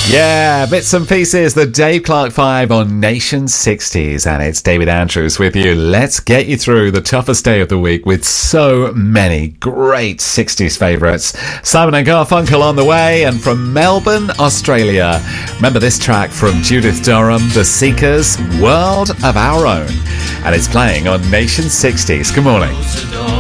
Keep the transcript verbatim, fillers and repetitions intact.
Yeah, bits and pieces, the Dave Clark five on Nation sixties, and it's David Andrews with you. Let's get you through the toughest day of the week with so many great sixties favourites. Simon and Garfunkel on the way, and from Melbourne, Australia, remember this track from Judith Durham, The Seekers, World of Our Own, and it's playing on Nation sixties. Good morning.